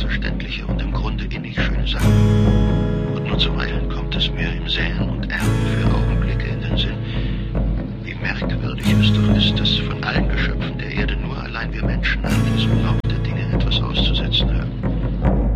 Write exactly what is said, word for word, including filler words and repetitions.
selbstverständliche und im Grunde innig schöne Sachen. Und nur zuweilen kommt es mir im Säen und